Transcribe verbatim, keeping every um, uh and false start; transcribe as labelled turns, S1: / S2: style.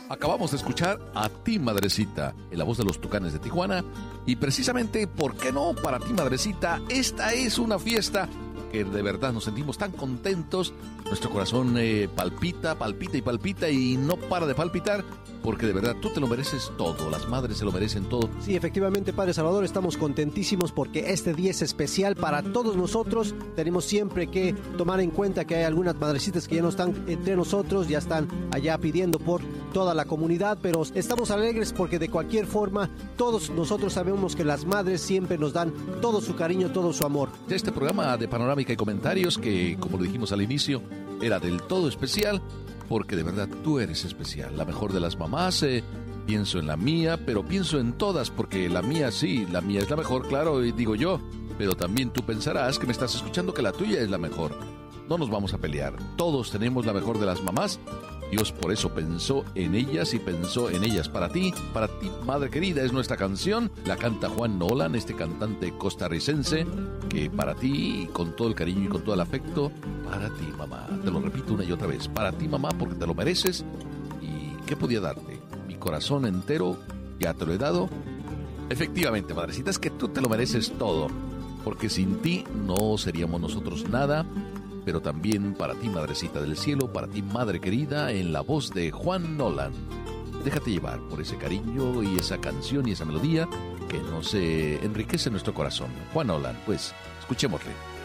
S1: Acabamos de escuchar a Ti Madrecita, en la voz de los Tucanes de Tijuana. Y precisamente, ¿por qué no? Para Ti Madrecita, esta es una fiesta que de verdad nos sentimos tan contentos. Nuestro corazón eh, palpita, palpita y palpita y no para de palpitar, porque de verdad tú te lo mereces todo, las madres se lo merecen todo.
S2: Sí, efectivamente, Padre Salvador, estamos contentísimos porque este día es especial para todos nosotros. Tenemos siempre que tomar en cuenta que hay algunas madrecitas que ya no están entre nosotros, ya están allá pidiendo por toda la comunidad, pero estamos alegres porque de cualquier forma todos nosotros sabemos que las madres siempre nos dan todo su cariño, todo su amor.
S1: De este programa de Panorámica y Comentarios que, como lo dijimos al inicio, era del todo especial, porque de verdad tú eres especial, la mejor de las mamás. Eh, pienso en la mía, pero pienso en todas, porque la mía sí, la mía es la mejor, claro, y digo yo, pero también tú pensarás que me estás escuchando que la tuya es la mejor. No nos vamos a pelear, todos tenemos la mejor de las mamás. Dios por eso pensó en ellas y pensó en ellas para ti, para ti, madre querida. Es nuestra canción, la canta Juan Nolan, este cantante costarricense, que para ti, con todo el cariño y con todo el afecto, para ti, mamá. Te lo repito una y otra vez, para ti, mamá, porque te lo mereces. ¿Y qué podía darte? Mi corazón entero, ya te lo he dado. Efectivamente, madrecita, es que tú te lo mereces todo, porque sin ti no seríamos nosotros nada. Pero también para ti, madrecita del cielo, para ti, madre querida, en la voz de Juan Nolan. Déjate llevar por ese cariño y esa canción y esa melodía que nos eh, enriquece nuestro corazón. Juan Nolan, pues, escuchémosle.